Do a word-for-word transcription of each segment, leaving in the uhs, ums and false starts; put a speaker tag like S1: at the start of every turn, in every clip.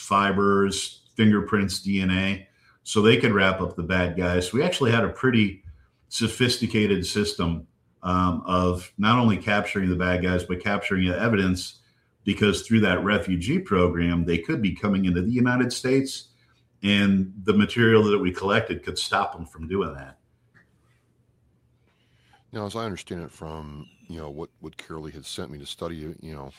S1: fibers, fingerprints, D N A, so they could wrap up the bad guys. We actually had a pretty sophisticated system um, of not only capturing the bad guys, but capturing the evidence, because through that refugee program, they could be coming into the United States, and the material that we collected could stop them from doing that.
S2: Now, as I understand it from, you know, what, what Carolee had sent me to study, you know,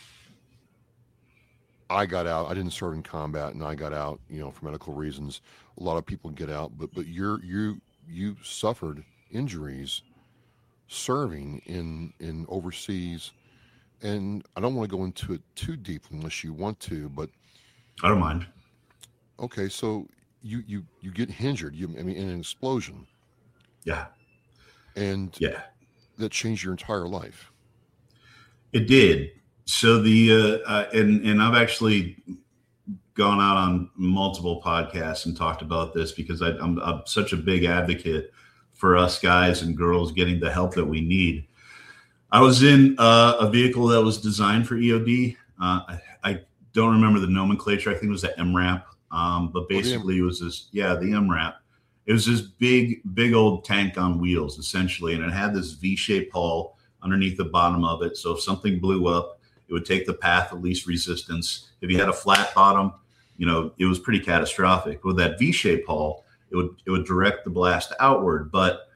S2: I got out, I didn't serve in combat, and I got out, you know, for medical reasons. A lot of people get out, but, but you're, you, you suffered injuries serving in, in overseas. And I don't want to go into it too deeply unless you want to, but
S1: I don't mind.
S2: Okay. So you, you, you get injured, you, I mean, in an explosion.
S1: Yeah.
S2: And
S1: yeah,
S2: that changed your entire life.
S1: It did. So the uh, uh, and and I've actually gone out on multiple podcasts and talked about this because I, I'm, I'm such a big advocate for us guys and girls getting the help that we need. I was in uh, a vehicle that was designed for E O D. Uh, I, I don't remember the nomenclature. I think it was the M RAP, um, but basically it was this. Yeah, the M RAP. It was this big, big old tank on wheels, essentially, and it had this V-shaped hull underneath the bottom of it. So if something blew up, it would take the path of least resistance. If you had a flat bottom, you know, it was pretty catastrophic. With that V-shaped hull, it would it would direct the blast outward. But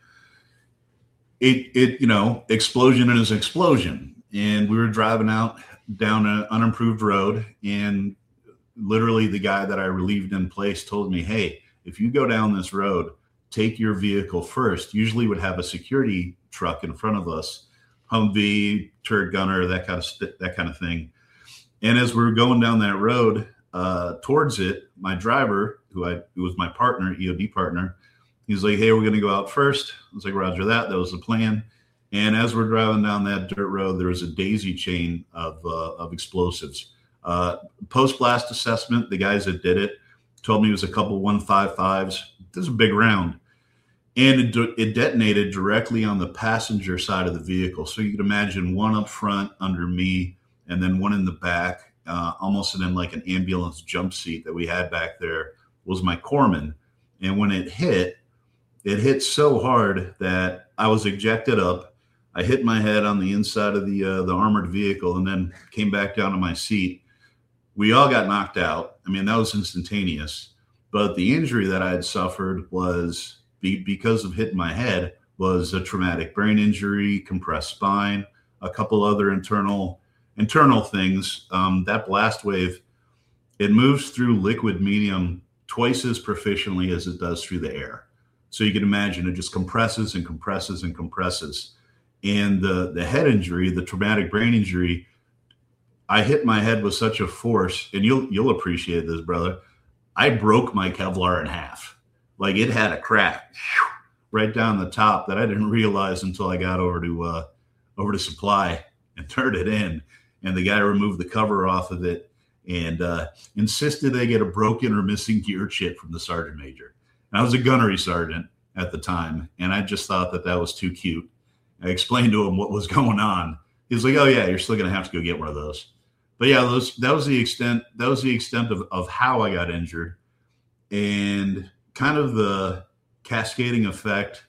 S1: it it you know, explosion is an explosion. And we were driving out down an unimproved road, and literally the guy that I relieved in place told me, "Hey, if you go down this road, take your vehicle first." Usually would have a security truck in front of us, Humvee, turret gunner, that kind of st- that kind of thing. And as we were going down that road uh, towards it, my driver, who I who was my partner, E O D partner, he's like, "Hey, we're going to go out first." I was like, "Roger that." That was the plan. And as we're driving down that dirt road, there was a daisy chain of uh, of explosives. Uh, Post blast assessment, the guys that did it told me it was a couple one fifty-fives. This is a big round. And it, de- it detonated directly on the passenger side of the vehicle. So you could imagine one up front under me and then one in the back, uh, almost in like an ambulance jump seat that we had back there, was my corpsman. And when it hit, it hit so hard that I was ejected up. I hit my head on the inside of the uh, the armored vehicle and then came back down to my seat. We all got knocked out. I mean, that was instantaneous. But the injury that I had suffered was be, because of hitting my head was a traumatic brain injury, compressed spine, a couple other internal internal things. Um, that blast wave, it moves through liquid medium twice as proficiently as it does through the air. So you can imagine it just compresses and compresses and compresses. And the the head injury, the traumatic brain injury, I hit my head with such a force, and you'll you'll appreciate this, brother. I broke my Kevlar in half. Like, it had a crack right down the top that I didn't realize until I got over to uh, over to supply and turned it in. And the guy removed the cover off of it and uh, insisted they get a broken or missing gear chip from the sergeant major. And I was a gunnery sergeant at the time, and I just thought that that was too cute. I explained to him what was going on. He's like, "Oh yeah, you're still going to have to go get one of those." But yeah, those, that was the extent. That was the extent of, of how I got injured, and kind of the cascading effect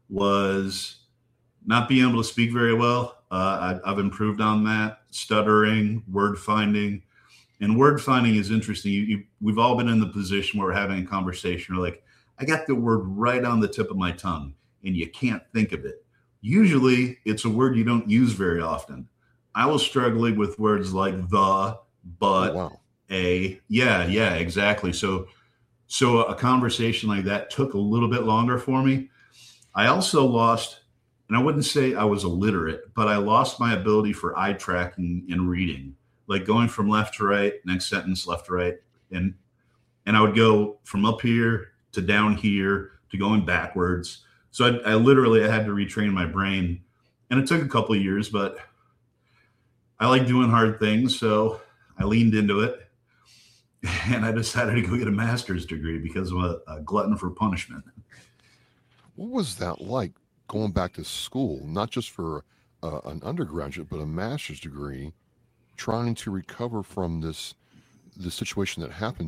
S1: was not being able to speak very well. Uh, I, I've improved on that. Stuttering, word finding, and word finding is interesting. You, you, we've all been in the position where we're having a conversation. We're like, "I got the word right on the tip of my tongue," and you can't think of it. Usually, it's a word you don't use very often. I was struggling with words like the, but,
S2: oh, wow.
S1: a. Yeah, yeah, exactly. So, so a conversation like that took a little bit longer for me. I also lost, and I wouldn't say I was illiterate, but I lost my ability for eye tracking and reading, like going from left to right, next sentence, left to right. And, and I would go from up here to down here to going backwards. So I, I literally I had to retrain my brain, and it took a couple of years, but I like doing hard things, so I leaned into it, and I decided to go get a master's degree because I'm a, a glutton for punishment.
S2: What was that like, going back to school, not just for uh, an undergraduate, but a master's degree, trying to recover from this, this situation that happened